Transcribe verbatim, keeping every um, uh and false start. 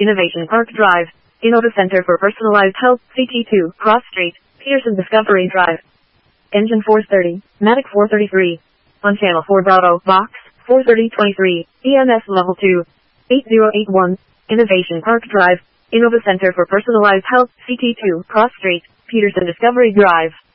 Innovation Park Drive. Innova Center for Personalized Health, C T two, Cross Street, Peterson Discovery Drive. Engine four thirty, Matic four thirty-three. On Channel four Bravo, Box, four thirty twenty-three, E M S Level two, eight zero eight one. Innovation Park Drive. Innova Center for Personalized Health, C T two, Cross Street, Peterson Discovery Drive.